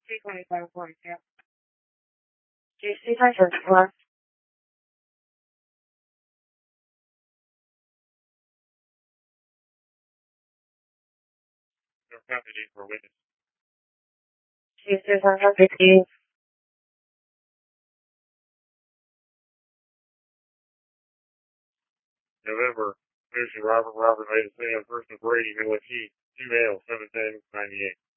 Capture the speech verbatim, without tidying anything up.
T twenty-five forty-two. G C Hunter, left. No custody for witness. G C Hunter, fifteen. November, Commissioner Robert Robert made a say on person of Brady, Middle Heat, two male, seven ten ninety eight.